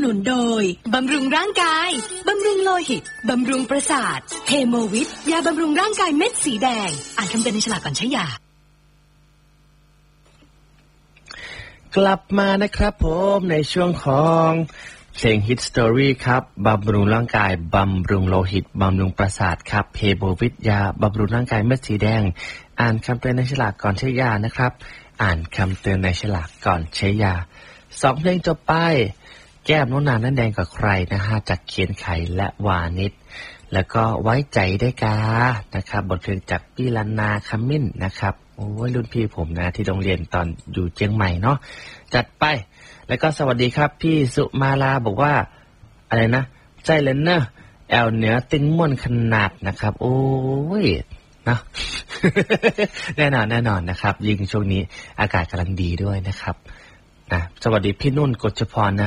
นุนโดยบำรุงร่างกายบำรุงโลหิตบำรุงประสาทเฮโมวิทยาบำรุงร่างกายเม็ดสีแดงอ่านคำเตือนในฉลากก่อนใช้ยากลับมานะครับผมในช่วงของเพลงฮิตสตอรี่ครับบำรุงร่างกายบำรุงโลหิตบำรุงประสาทครับเฮโมวิทยาบำรุงร่างกายเม็ดสีแดงอ่านคำเตือนในฉลากก่อนใช้ยานะครับอ่านคำเตือนในฉลากก่อนใช้ยา2เพลงจบไปแก้มน้องนานนั่นแดงกับใครนะฮะจากเขียนไขและวานิชแล้วก็ไว้ใจได้กานะครับบทเพลงจากพี่ลันนาขมิ้นนะครับโอ้ยรุ่นพี่ผมนะที่โรงเรียนตอนอยู่เชียงใหม่เนาะจัดไปแล้วก็สวัสดีครับพี่สุมาลาบอกว่าอะไรนะใจเลนเนอร์แอลเหนือติ้งม่วนขนาดนะครับโอ้ยเนาะ แน่นอนนะครับยิ่งช่วงนี้อากาศกำลังดีด้วยนะครับนะสวัสดีพี่นุ่นกฤษพรนะ